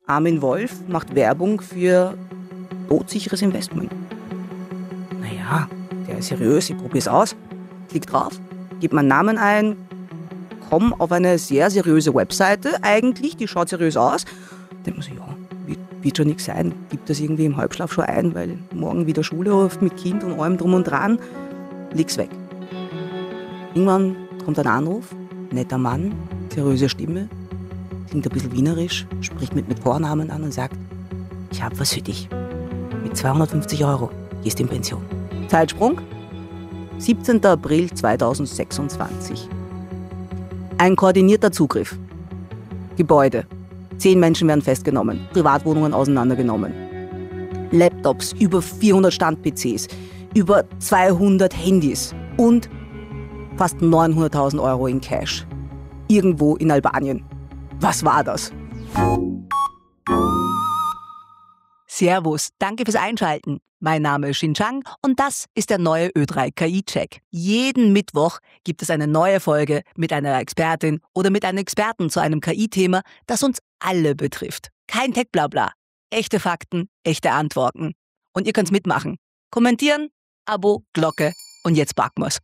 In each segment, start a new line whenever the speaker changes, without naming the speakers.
Armin Wolf macht Werbung für todsicheres Investment. Naja, der ist seriös, ich probier's aus. Klick drauf, gebe meinen Namen ein, komme auf eine sehr seriöse Webseite eigentlich, die schaut seriös aus. Denke mir so, ja, wird schon nichts sein. Gibt das irgendwie im Halbschlaf schon ein, weil morgen wieder Schule ruft mit Kind und allem drum und dran. Leg's weg. Irgendwann kommt ein Anruf, netter Mann, seriöse Stimme, klingt ein bisschen wienerisch, spricht mit Vornamen an und sagt, ich habe was für dich. Mit 250 € gehst in Pension. Zeitsprung, 17. April 2026. Ein koordinierter Zugriff. Gebäude. 10 Menschen werden festgenommen, Privatwohnungen auseinandergenommen. Laptops, über 400 Stand-PCs, über 200 Handys und fast 900.000 € in Cash. Irgendwo in Albanien. Was war das? Servus, danke fürs Einschalten. Mein Name ist Xinjiang und das ist der neue Ö3 KI-Check. Jeden Mittwoch gibt es eine neue Folge mit einer Expertin oder mit einem Experten zu einem KI-Thema, das uns alle betrifft. Kein Tech-Blabla. Echte Fakten, echte Antworten. Und ihr könnt's mitmachen. Kommentieren, Abo, Glocke und jetzt packen wir's.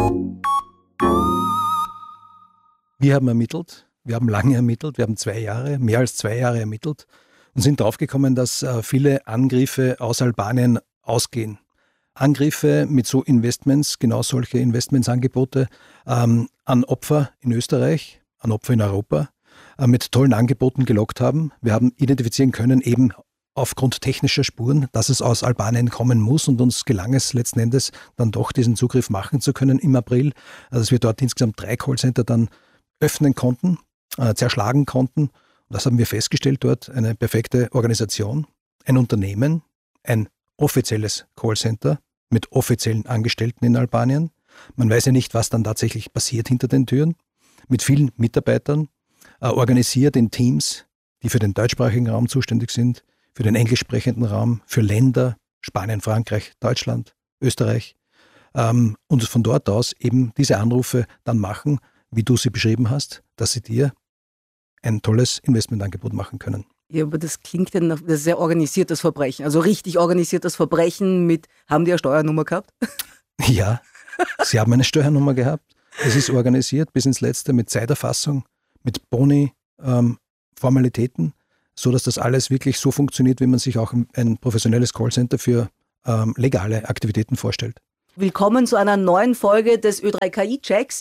Wir haben ermittelt, wir haben lange ermittelt, wir haben 2 Jahre, mehr als 2 Jahre ermittelt und sind draufgekommen, dass viele Angriffe aus Albanien ausgehen. Angriffe mit so Investments, genau solche Investmentsangebote an Opfer in Österreich, an Opfer in Europa, mit tollen Angeboten gelockt haben. Wir haben identifizieren können, eben aufgrund technischer Spuren, dass es aus Albanien kommen muss und uns gelang es letzten Endes dann doch diesen Zugriff machen zu können im April, dass wir dort insgesamt 3 Callcenter dann öffnen konnten, zerschlagen konnten. Und das haben wir festgestellt dort, eine perfekte Organisation, ein Unternehmen, ein offizielles Callcenter mit offiziellen Angestellten in Albanien. Man weiß ja nicht, was dann tatsächlich passiert hinter den Türen, mit vielen Mitarbeitern, organisiert in Teams, die für den deutschsprachigen Raum zuständig sind, für den englischsprechenden Raum, für Länder, Spanien, Frankreich, Deutschland, Österreich, und von dort aus eben diese Anrufe dann machen, wie du sie beschrieben hast, dass sie dir ein tolles Investmentangebot machen können.
Ja, aber das klingt ja nach das sehr organisiertes Verbrechen. Also richtig organisiertes Verbrechen mit, haben die eine Steuernummer gehabt?
Ja, sie haben eine Steuernummer gehabt. Es ist organisiert bis ins Letzte mit Zeiterfassung, mit Boni, Formalitäten, so dass das alles wirklich so funktioniert, wie man sich auch ein professionelles Callcenter für legale Aktivitäten vorstellt.
Willkommen zu einer neuen Folge des Ö3 KI-Checks.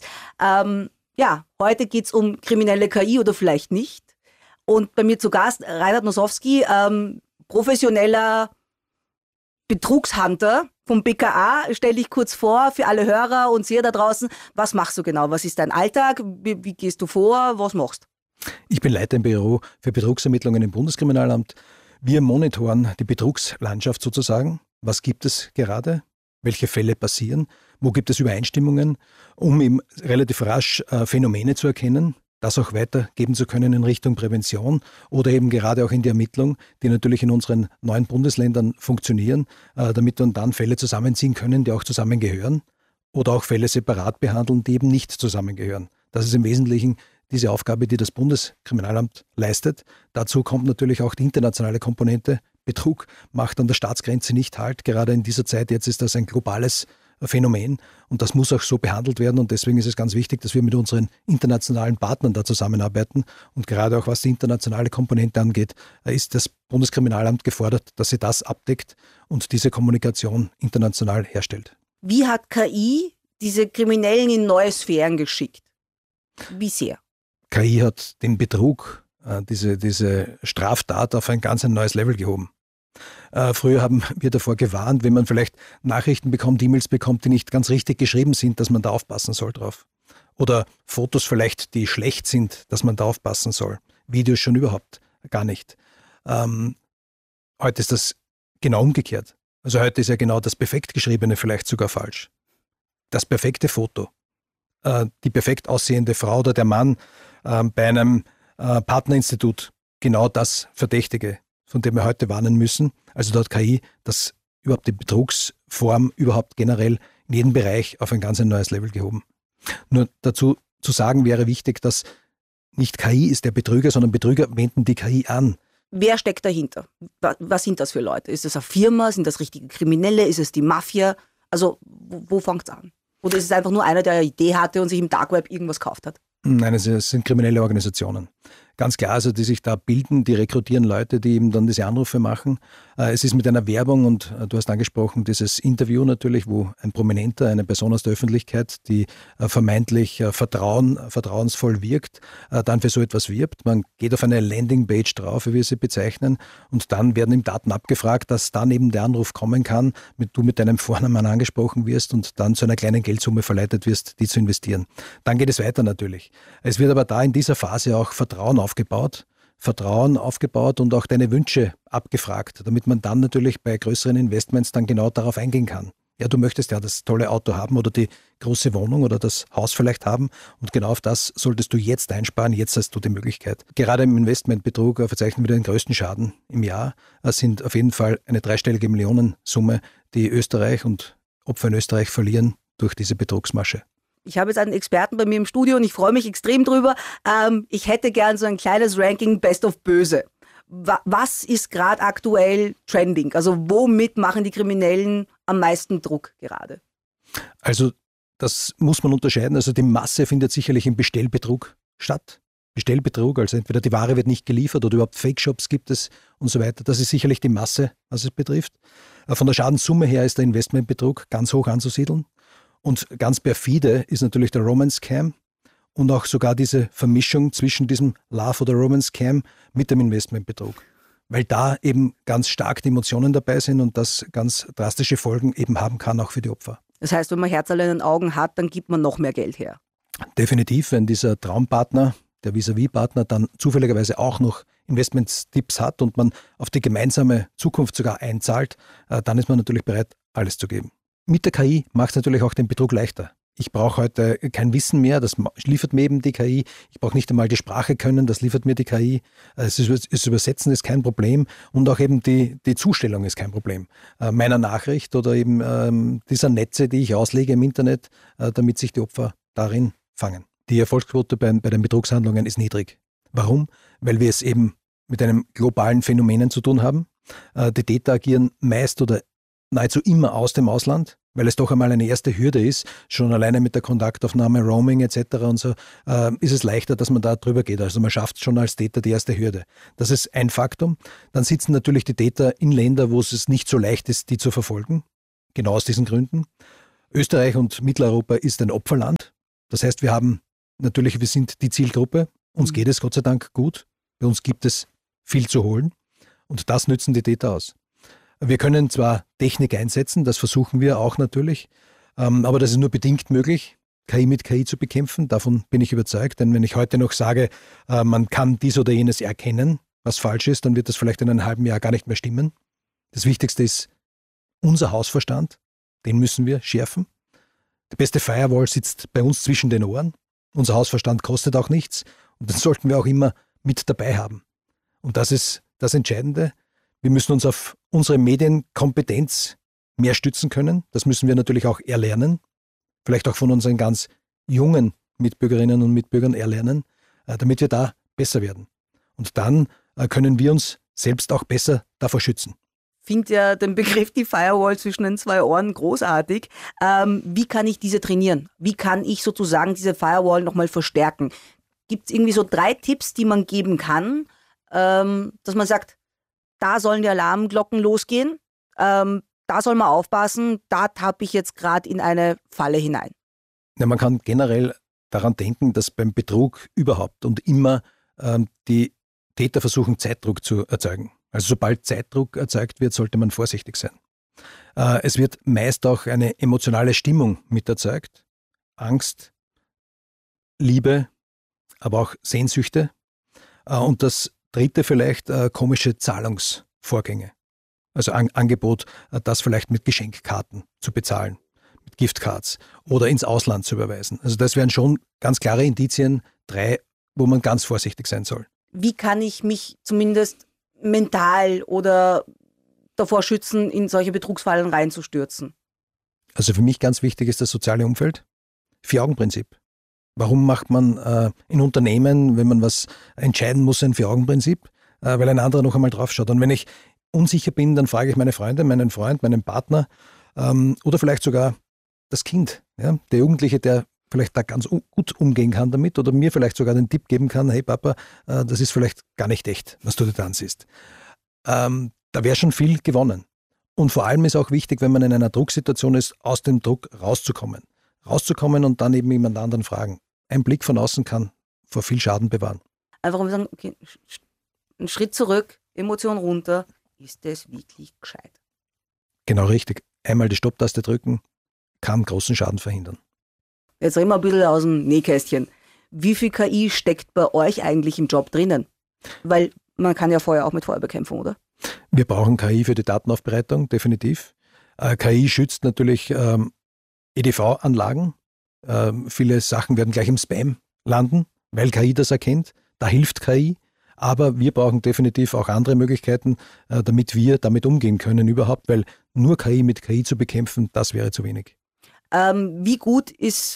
Heute geht es um kriminelle KI oder vielleicht nicht. Und bei mir zu Gast Reinhard Nosowski, professioneller Betrugshunter vom BKA. Stell dich kurz vor für alle Hörer und Seher da draußen. Was machst du genau? Was ist dein Alltag? Wie gehst du vor? Was machst du?
Ich bin Leiter im Büro für Betrugsermittlungen im Bundeskriminalamt. Wir monitoren die Betrugslandschaft sozusagen. Was gibt es gerade? Welche Fälle passieren? Wo gibt es Übereinstimmungen, um eben relativ rasch Phänomene zu erkennen, das auch weitergeben zu können in Richtung Prävention oder eben gerade auch in die Ermittlung, die natürlich in unseren 9 Bundesländern funktionieren, damit wir dann Fälle zusammenziehen können, die auch zusammengehören oder auch Fälle separat behandeln, die eben nicht zusammengehören. Das ist im Wesentlichen diese Aufgabe, die das Bundeskriminalamt leistet. Dazu kommt natürlich auch die internationale Komponente. Betrug macht an der Staatsgrenze nicht halt. Gerade in dieser Zeit jetzt ist das ein globales Phänomen und das muss auch so behandelt werden und deswegen ist es ganz wichtig, dass wir mit unseren internationalen Partnern da zusammenarbeiten und gerade auch was die internationale Komponente angeht, ist das Bundeskriminalamt gefordert, dass sie das abdeckt und diese Kommunikation international herstellt.
Wie hat KI diese Kriminellen in neue Sphären geschickt? Wie sehr?
KI hat den Betrug, diese Straftat auf ein ganz neues Level gehoben. Früher haben wir davor gewarnt, wenn man vielleicht Nachrichten bekommt, E-Mails bekommt, die nicht ganz richtig geschrieben sind, dass man da aufpassen soll drauf. Oder Fotos vielleicht, die schlecht sind, dass man da aufpassen soll. Videos schon überhaupt gar nicht. Heute ist das genau umgekehrt. Also heute ist ja genau das perfekt geschriebene vielleicht sogar falsch. Das perfekte Foto. Die perfekt aussehende Frau oder der Mann bei einem Partnerinstitut, genau das Verdächtige, von dem wir heute warnen müssen. Also dort KI, das überhaupt die Betrugsform überhaupt generell in jedem Bereich auf ein ganz neues Level gehoben. Nur dazu zu sagen wäre wichtig, dass nicht KI ist der Betrüger, sondern Betrüger wenden die KI an.
wer steckt dahinter? Was sind das für Leute? Ist das eine Firma? Sind das richtige Kriminelle? Ist es die Mafia? Also wo fängt es an? Oder ist es einfach nur einer, der eine Idee hatte und sich im Dark Web irgendwas gekauft hat?
Nein, es sind kriminelle Organisationen. Ganz klar, also die sich da bilden, die rekrutieren Leute, die eben dann diese Anrufe machen. Es ist mit einer Werbung und du hast angesprochen, dieses Interview natürlich, wo ein Prominenter, eine Person aus der Öffentlichkeit, die vermeintlich vertrauensvoll wirkt, dann für so etwas wirbt. Man geht auf eine Landingpage drauf, wie wir sie bezeichnen, und dann werden ihm Daten abgefragt, dass dann eben der Anruf kommen kann, du mit deinem Vornamen angesprochen wirst und dann zu einer kleinen Geldsumme verleitet wirst, die zu investieren. Dann geht es weiter natürlich. Es wird aber da in dieser Phase auch Vertrauen aufgebaut und auch deine Wünsche abgefragt, damit man dann natürlich bei größeren Investments dann genau darauf eingehen kann. Ja, du möchtest ja das tolle Auto haben oder die große Wohnung oder das Haus vielleicht haben und genau auf das solltest du jetzt einsparen, jetzt hast du die Möglichkeit. Gerade im Investmentbetrug verzeichnen wir den größten Schaden im Jahr. Es sind auf jeden Fall eine dreistellige Millionensumme, die Österreich und Opfer in Österreich verlieren durch diese Betrugsmasche.
Ich habe jetzt einen Experten bei mir im Studio und ich freue mich extrem drüber. Ich hätte gern so ein kleines Ranking Best of Böse. Was ist gerade aktuell trending? Also womit machen die Kriminellen am meisten Druck gerade?
Also das muss man unterscheiden. Also die Masse findet sicherlich im Bestellbetrug statt. Bestellbetrug, also entweder die Ware wird nicht geliefert oder überhaupt Fake-Shops gibt es und so weiter. Das ist sicherlich die Masse, was es betrifft. Von der Schadenssumme her ist der Investmentbetrug ganz hoch anzusiedeln. Und ganz perfide ist natürlich der Romance-Scam und auch sogar diese Vermischung zwischen diesem Love- oder Romance-Scam mit dem Investmentbetrug. Weil da eben ganz stark die Emotionen dabei sind und das ganz drastische Folgen eben haben kann, auch für die Opfer.
Das heißt, wenn man Herzerl in den Augen hat, dann gibt man noch mehr Geld her.
Definitiv, wenn dieser Traumpartner, der Vis-à-vis-Partner, dann zufälligerweise auch noch Investmentstipps hat und man auf die gemeinsame Zukunft sogar einzahlt, dann ist man natürlich bereit, alles zu geben. Mit der KI macht es natürlich auch den Betrug leichter. Ich brauche heute kein Wissen mehr, das liefert mir eben die KI. Ich brauche nicht einmal die Sprache können, das liefert mir die KI. Das Übersetzen ist kein Problem und auch eben die Zustellung ist kein Problem. Meiner Nachricht oder eben dieser Netze, die ich auslege im Internet, damit sich die Opfer darin fangen. Die Erfolgsquote bei den Betrugshandlungen ist niedrig. Warum? Weil wir es eben mit einem globalen Phänomenen zu tun haben. Die Täter agieren meist oder nahezu immer aus dem Ausland, weil es doch einmal eine erste Hürde ist, schon alleine mit der Kontaktaufnahme, Roaming etc. und so, ist es leichter, dass man da drüber geht. Also man schafft schon als Täter die erste Hürde. Das ist ein Faktum. Dann sitzen natürlich die Täter in Ländern, wo es nicht so leicht ist, die zu verfolgen. Genau aus diesen Gründen. Österreich und Mitteleuropa ist ein Opferland. Das heißt, wir sind die Zielgruppe. Uns geht es Gott sei Dank gut. Bei uns gibt es viel zu holen. Und das nützen die Täter aus. Wir können zwar Technik einsetzen, das versuchen wir auch natürlich, aber das ist nur bedingt möglich, KI mit KI zu bekämpfen. Davon bin ich überzeugt, denn wenn ich heute noch sage, man kann dies oder jenes erkennen, was falsch ist, dann wird das vielleicht in einem halben Jahr gar nicht mehr stimmen. Das Wichtigste ist unser Hausverstand, den müssen wir schärfen. Die beste Firewall sitzt bei uns zwischen den Ohren. Unser Hausverstand kostet auch nichts und das sollten wir auch immer mit dabei haben. Und das ist das Entscheidende. Wir müssen uns auf unsere Medienkompetenz mehr stützen können. Das müssen wir natürlich auch erlernen. Vielleicht auch von unseren ganz jungen Mitbürgerinnen und Mitbürgern erlernen, damit wir da besser werden. Und dann können wir uns selbst auch besser davor schützen.
Ich finde ja den Begriff die Firewall zwischen den zwei Ohren großartig. Wie kann ich diese trainieren? Wie kann ich sozusagen diese Firewall nochmal verstärken? Gibt es irgendwie so 3 Tipps, die man geben kann, dass man sagt, da sollen die Alarmglocken losgehen, da soll man aufpassen, da tappe ich jetzt gerade in eine Falle hinein.
Ja, man kann generell daran denken, dass beim Betrug überhaupt und immer die Täter versuchen, Zeitdruck zu erzeugen. Also sobald Zeitdruck erzeugt wird, sollte man vorsichtig sein. Es wird meist auch eine emotionale Stimmung mit erzeugt. Angst, Liebe, aber auch Sehnsüchte. Und das Dritte vielleicht komische Zahlungsvorgänge. Also Angebot, das vielleicht mit Geschenkkarten zu bezahlen, mit Giftcards oder ins Ausland zu überweisen. Also das wären schon ganz klare Indizien, 3, wo man ganz vorsichtig sein soll.
Wie kann ich mich zumindest mental oder davor schützen, in solche Betrugsfallen reinzustürzen?
Also für mich ganz wichtig ist das soziale Umfeld. 4-Augen-Prinzip. Warum macht man in Unternehmen, wenn man was entscheiden muss, ein 4-Augen-Prinzip? weil ein anderer noch einmal drauf schaut. Und wenn ich unsicher bin, dann frage ich meine Freundin, meinen Freund, meinen Partner oder vielleicht sogar das Kind, ja? Der Jugendliche, der vielleicht da ganz gut umgehen kann damit oder mir vielleicht sogar den Tipp geben kann, hey Papa, das ist vielleicht gar nicht echt, was du da ansiehst. Da wäre schon viel gewonnen. Und vor allem ist auch wichtig, wenn man in einer Drucksituation ist, aus dem Druck rauszukommen. Rauszukommen und dann eben jemand anderen fragen. Ein Blick von außen kann vor viel Schaden bewahren.
Einfach mal sagen, okay, einen Schritt zurück, Emotion runter, ist das wirklich gescheit?
Genau richtig. Einmal die Stopptaste drücken, kann großen Schaden verhindern.
Jetzt reden wir ein bisschen aus dem Nähkästchen. Wie viel KI steckt bei euch eigentlich im Job drinnen? Weil man kann ja vorher auch mit Feuerbekämpfung, oder?
Wir brauchen KI für die Datenaufbereitung, definitiv. KI schützt natürlich EDV-Anlagen. Viele Sachen werden gleich im Spam landen, weil KI das erkennt. Da hilft KI. Aber wir brauchen definitiv auch andere Möglichkeiten, damit wir damit umgehen können überhaupt, weil nur KI mit KI zu bekämpfen, das wäre zu wenig.
Wie gut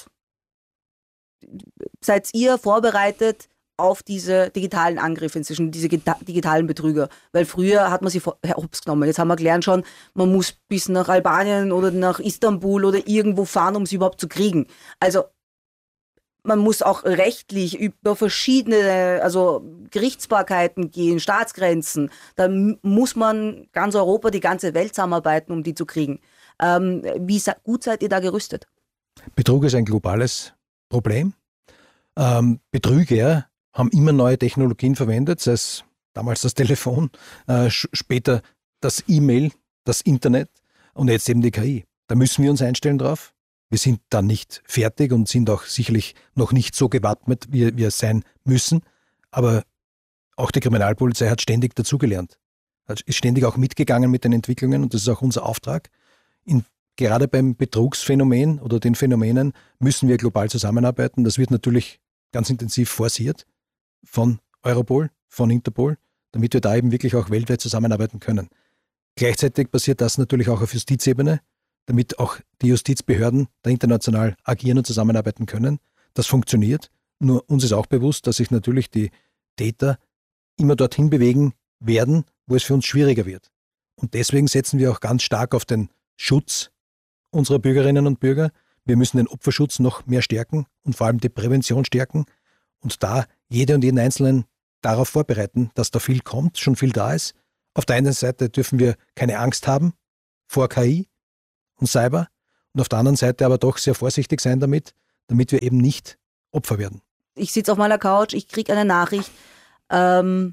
seid ihr vorbereitet auf diese digitalen Angriffe inzwischen, diese digitalen Betrüger? Weil früher hat man sie hops genommen. Jetzt haben wir gelernt schon, man muss bis nach Albanien oder nach Istanbul oder irgendwo fahren, um sie überhaupt zu kriegen. Also man muss auch rechtlich über verschiedene, also Gerichtsbarkeiten gehen, Staatsgrenzen. Da muss man ganz Europa, die ganze Welt zusammenarbeiten, um die zu kriegen. Wie gut seid ihr da gerüstet?
Betrug ist ein globales Problem. Betrüger haben immer neue Technologien verwendet, sei es damals das Telefon, später das E-Mail, das Internet und jetzt eben die KI. Da müssen wir uns einstellen drauf. Wir sind da nicht fertig und sind auch sicherlich noch nicht so gewappnet, wie wir sein müssen. Aber auch die Kriminalpolizei hat ständig dazugelernt. Ist ständig auch mitgegangen mit den Entwicklungen und das ist auch unser Auftrag. Gerade beim Betrugsphänomen oder den Phänomenen müssen wir global zusammenarbeiten. Das wird natürlich ganz intensiv forciert von Europol, von Interpol, damit wir da eben wirklich auch weltweit zusammenarbeiten können. Gleichzeitig passiert das natürlich auch auf Justizebene, damit auch die Justizbehörden da international agieren und zusammenarbeiten können. Das funktioniert. Nur uns ist auch bewusst, dass sich natürlich die Täter immer dorthin bewegen werden, wo es für uns schwieriger wird. Und deswegen setzen wir auch ganz stark auf den Schutz unserer Bürgerinnen und Bürger. Wir müssen den Opferschutz noch mehr stärken und vor allem die Prävention stärken und da jede und jeden Einzelnen darauf vorbereiten, dass da viel kommt, schon viel da ist. Auf der einen Seite dürfen wir keine Angst haben vor KI und Cyber und auf der anderen Seite aber doch sehr vorsichtig sein damit wir eben nicht Opfer werden.
Ich sitze auf meiner Couch, ich kriege eine Nachricht, ein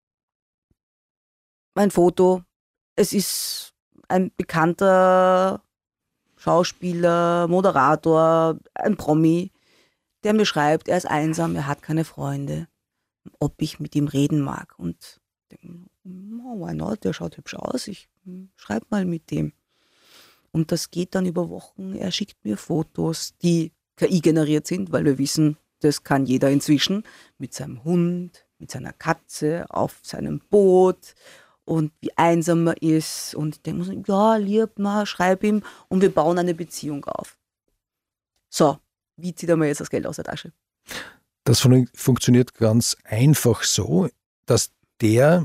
Foto, es ist ein bekannter Schauspieler, Moderator, ein Promi, der mir schreibt, er ist einsam, er hat keine Freunde, ob ich mit ihm reden mag. Und ich denke, oh, why not, der schaut hübsch aus, ich schreibe mal mit dem. Und das geht dann über Wochen. Er schickt mir Fotos, die KI generiert sind, weil wir wissen, das kann jeder inzwischen, mit seinem Hund, mit seiner Katze, auf seinem Boot und wie einsam er ist. Und ich denke mir so, ja, lieb, mal, schreib ihm und wir bauen eine Beziehung auf. So, wie zieht er mir jetzt das Geld aus der Tasche?
Das funktioniert ganz einfach so, dass der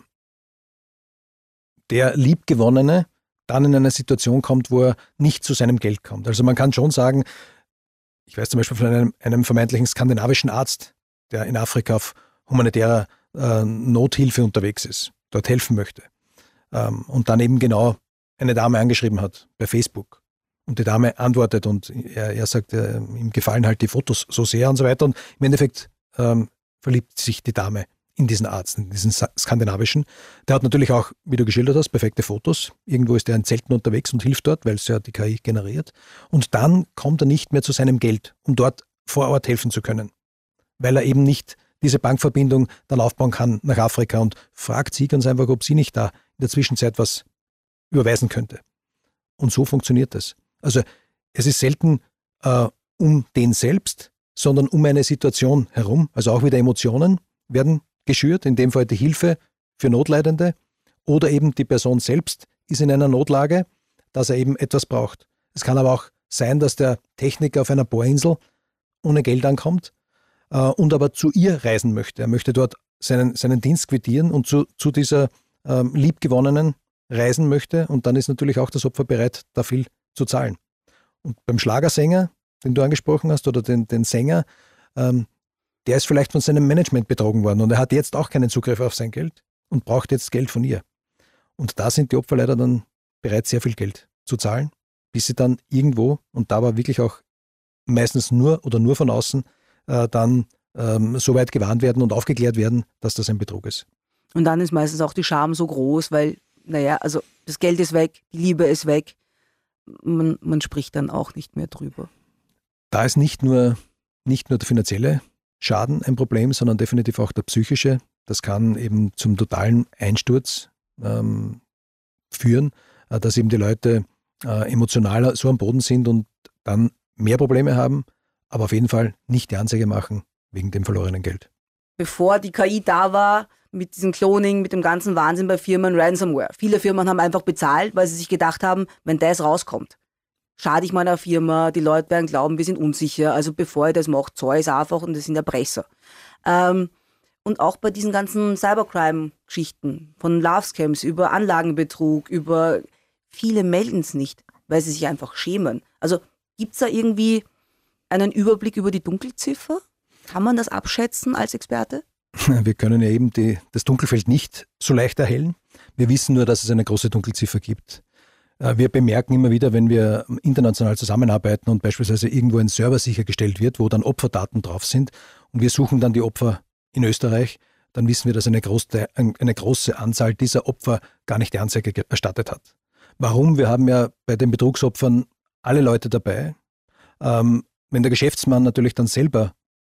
Liebgewonnene dann in eine Situation kommt, wo er nicht zu seinem Geld kommt. Also man kann schon sagen, ich weiß zum Beispiel von einem vermeintlichen skandinavischen Arzt, der in Afrika auf humanitärer Nothilfe unterwegs ist, dort helfen möchte. Und dann eben genau eine Dame angeschrieben hat bei Facebook. Und die Dame antwortet und er sagt, ihm gefallen halt die Fotos so sehr und so weiter. Und im Endeffekt verliebt sich die Dame in diesen Arzt, in diesen skandinavischen. Der hat natürlich auch, wie du geschildert hast, perfekte Fotos. Irgendwo ist er in Zelten unterwegs und hilft dort, weil es ja die KI generiert. Und dann kommt er nicht mehr zu seinem Geld, um dort vor Ort helfen zu können. Weil er eben nicht diese Bankverbindung dann aufbauen kann nach Afrika und fragt sie ganz einfach, ob sie nicht da in der Zwischenzeit was überweisen könnte. Und so funktioniert das. Also es ist selten um den selbst, sondern um eine Situation herum. Also auch wieder Emotionen werden geschürt, in dem Fall die Hilfe für Notleidende oder eben die Person selbst ist in einer Notlage, dass er eben etwas braucht. Es kann aber auch sein, dass der Techniker auf einer Bohrinsel ohne Geld ankommt und aber zu ihr reisen möchte. Er möchte dort seinen Dienst quittieren und zu dieser Liebgewonnenen reisen möchte. Und dann ist natürlich auch das Opfer bereit, da viel zu zahlen. Und beim Schlagersänger, den du angesprochen hast, oder den Sänger, der ist vielleicht von seinem Management betrogen worden und er hat jetzt auch keinen Zugriff auf sein Geld und braucht jetzt Geld von ihr. Und da sind die Opfer leider dann bereit, sehr viel Geld zu zahlen, bis sie dann irgendwo, und da war wirklich auch meistens nur von außen, dann so weit gewarnt werden und aufgeklärt werden, dass das ein Betrug ist.
Und dann ist meistens auch die Scham so groß, weil, also das Geld ist weg, die Liebe ist weg. Man spricht dann auch nicht mehr drüber.
Da ist nicht nur der finanzielle Schaden ein Problem, sondern definitiv auch der psychische. Das kann eben zum totalen Einsturz führen, dass eben die Leute emotional so am Boden sind und dann mehr Probleme haben, aber auf jeden Fall nicht die Anzeige machen wegen dem verlorenen Geld.
Bevor die KI da war, mit diesem Cloning, mit dem ganzen Wahnsinn bei Firmen, Ransomware. Viele Firmen haben einfach bezahlt, weil sie sich gedacht haben, wenn das rauskommt, schade ich meiner Firma, die Leute werden glauben, wir sind unsicher. Also bevor ihr das macht, zahle ich es einfach und das sind Erpresser. Und auch bei diesen ganzen Cybercrime-Geschichten, von Love-Scams über Anlagenbetrug, über viele melden es nicht, weil sie sich einfach schämen. Also gibt es da irgendwie einen Überblick über die Dunkelziffer? Kann man das abschätzen als Experte?
Wir können ja eben das Dunkelfeld nicht so leicht erhellen. Wir wissen nur, dass es eine große Dunkelziffer gibt. Wir bemerken immer wieder, wenn wir international zusammenarbeiten und beispielsweise irgendwo ein Server sichergestellt wird, wo dann Opferdaten drauf sind und wir suchen dann die Opfer in Österreich, dann wissen wir, dass eine große Anzahl dieser Opfer gar nicht die Anzeige erstattet hat. Warum? Wir haben ja bei den Betrugsopfern alle Leute dabei. Wenn der Geschäftsmann natürlich dann selber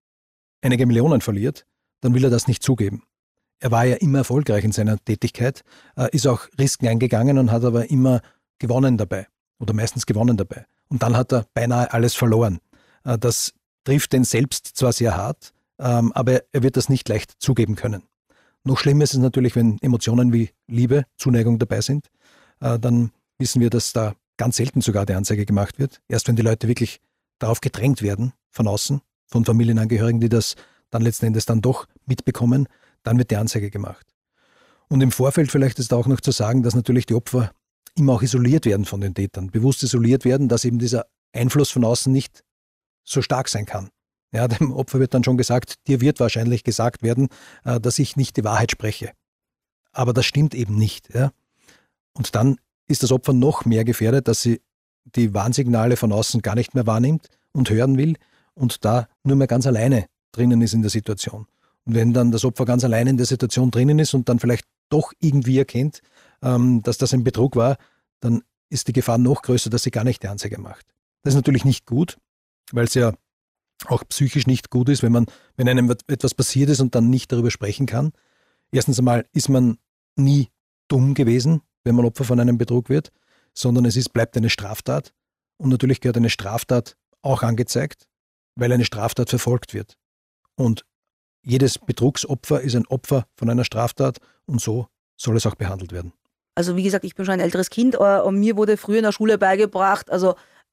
einige Millionen verliert, dann will er das nicht zugeben. Er war ja immer erfolgreich in seiner Tätigkeit, ist auch Risiken eingegangen und hat aber immer gewonnen dabei oder meistens gewonnen dabei. Und dann hat er beinahe alles verloren. Das trifft den selbst zwar sehr hart, aber er wird das nicht leicht zugeben können. Noch schlimmer ist es natürlich, wenn Emotionen wie Liebe, Zuneigung dabei sind. Dann wissen wir, dass da ganz selten sogar die Anzeige gemacht wird. Erst wenn die Leute wirklich darauf gedrängt werden, von außen, von Familienangehörigen, die das dann letzten Endes dann doch mitbekommen, dann wird die Anzeige gemacht. Und im Vorfeld vielleicht ist auch noch zu sagen, dass natürlich die Opfer immer auch isoliert werden von den Tätern, bewusst isoliert werden, dass eben dieser Einfluss von außen nicht so stark sein kann. Ja, dem Opfer wird dann schon gesagt, dir wird wahrscheinlich gesagt werden, dass ich nicht die Wahrheit spreche. Aber das stimmt eben nicht. Ja? Und dann ist das Opfer noch mehr gefährdet, dass sie die Warnsignale von außen gar nicht mehr wahrnimmt und hören will und da nur mehr ganz alleine drinnen ist in der Situation. Und wenn dann das Opfer ganz alleine in der Situation drinnen ist und dann vielleicht doch irgendwie erkennt, dass das ein Betrug war, dann ist die Gefahr noch größer, dass sie gar nicht die Anzeige macht. Das ist natürlich nicht gut, weil es ja auch psychisch nicht gut ist, wenn einem etwas passiert ist und dann nicht darüber sprechen kann. Erstens einmal ist man nie dumm gewesen, wenn man Opfer von einem Betrug wird, sondern bleibt eine Straftat. Und natürlich gehört eine Straftat auch angezeigt, weil eine Straftat verfolgt wird. Und jedes Betrugsopfer ist ein Opfer von einer Straftat und so soll es auch behandelt werden.
Also wie gesagt, ich bin schon ein älteres Kind und mir wurde früher in der Schule beigebracht, also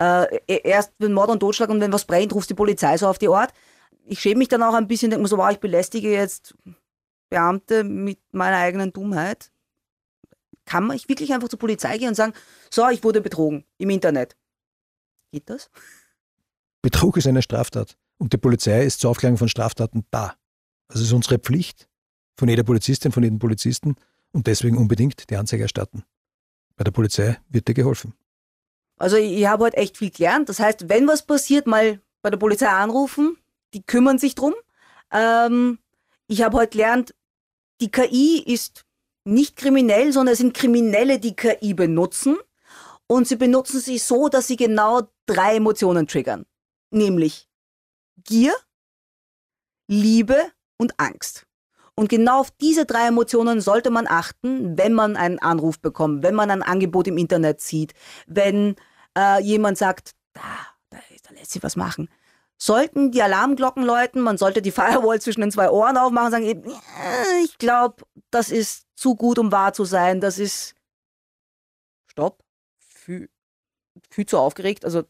erst wenn Mord und Totschlag und wenn was brennt, ruft die Polizei so auf die Art. Ich schäme mich dann auch ein bisschen, denke mir so, wow, ich belästige jetzt Beamte mit meiner eigenen Dummheit. Kann man wirklich einfach zur Polizei gehen und sagen, so, ich wurde betrogen im Internet. Geht das?
Betrug ist eine Straftat und die Polizei ist zur Aufklärung von Straftaten da. Also es ist unsere Pflicht von jeder Polizistin, von jedem Polizisten und deswegen unbedingt die Anzeige erstatten. Bei der Polizei wird dir geholfen.
Also ich habe heute echt viel gelernt. Das heißt, wenn was passiert, mal bei der Polizei anrufen, die kümmern sich drum. Ich habe heute gelernt, die KI ist nicht kriminell, sondern es sind Kriminelle, die KI benutzen. Und sie benutzen sie so, dass sie genau 3 Emotionen triggern. Nämlich Gier, Liebe und Angst. Und genau auf diese 3 Emotionen sollte man achten, wenn man einen Anruf bekommt, wenn man ein Angebot im Internet sieht, wenn jemand sagt, da lässt sich was machen. Sollten die Alarmglocken läuten, man sollte die Firewall zwischen den 2 Ohren aufmachen und sagen, ich glaube, das ist zu gut, um wahr zu sein, das ist, stopp, viel zu aufgeregt, also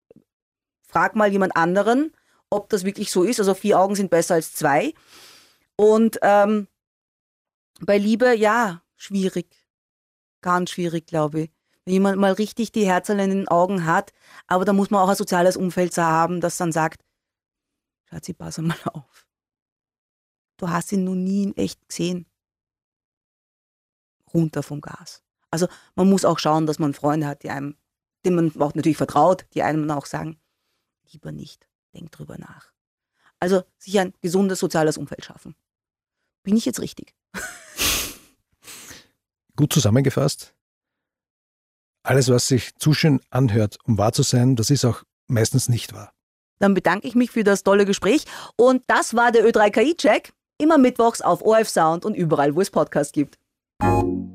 frag mal jemand anderen, ob das wirklich so ist, also 4 Augen sind besser als 2. Und bei Liebe, ja, schwierig. Ganz schwierig, glaube ich. Wenn jemand mal richtig die Herzerl in den Augen hat, aber da muss man auch ein soziales Umfeld so haben, das dann sagt, Schatzi, pass mal auf. Du hast ihn noch nie in echt gesehen. Runter vom Gas. Also man muss auch schauen, dass man Freunde hat, denen man auch natürlich vertraut, die einem dann auch sagen, lieber nicht, denk drüber nach. Also sich ein gesundes soziales Umfeld schaffen. Bin ich jetzt richtig?
Gut zusammengefasst. Alles, was sich zu schön anhört, um wahr zu sein, das ist auch meistens nicht wahr.
Dann bedanke ich mich für das tolle Gespräch. Und das war der Ö3 KI-Check. Immer mittwochs auf ORF Sound und überall, wo es Podcasts gibt.